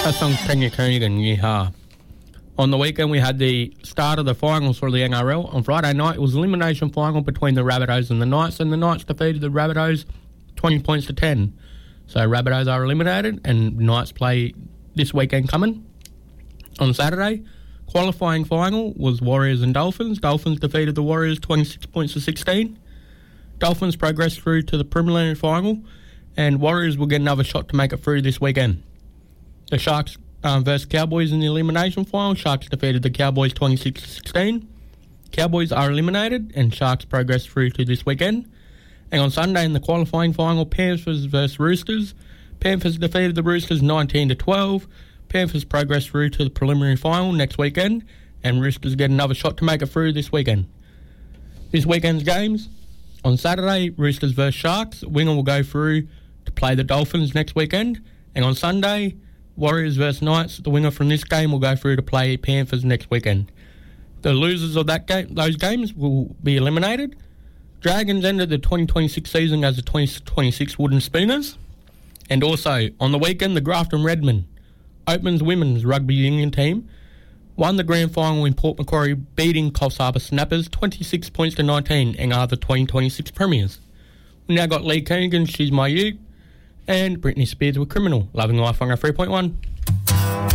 That song's Tanya Koenigan, Yeehaw. On the weekend, we had the start of the finals for the NRL. On Friday night, it was an elimination final between the Rabbitohs and the Knights, and the Knights defeated the Rabbitohs 20 points to 10. So Rabbitohs are eliminated, and Knights play this weekend coming. On Saturday, qualifying final was Warriors and Dolphins. Dolphins defeated the Warriors 26 points to 16. Dolphins progressed through to the preliminary final, and Warriors will get another shot to make it through this weekend. The Sharks versus Cowboys in the elimination final. Sharks defeated the Cowboys 26 to 16. Cowboys are eliminated, and Sharks progress through to this weekend. And on Sunday in the qualifying final, Panthers versus Roosters. Panthers defeated the Roosters 19 to 12. Panthers progress through to the preliminary final next weekend, and Roosters get another shot to make it through this weekend. This weekend's games: on Saturday, Roosters versus Sharks. Winger will go through to play the Dolphins next weekend. And on Sunday, Warriors versus Knights. The winner from this game will go through to play Panthers next weekend. The losers of those games will be eliminated. Dragons ended the 2026 season as the 2026 Wooden Spooners. And also, on the weekend, the Grafton Redmen, Oatman's women's rugby union team, won the grand final in Port Macquarie, beating Coffs Harbour Snappers 26 points to 19 and are the 2026 premiers. We now got Lee Koenigan, She's My You, and Britney Spears with Criminal. Loving Life on our 3.1.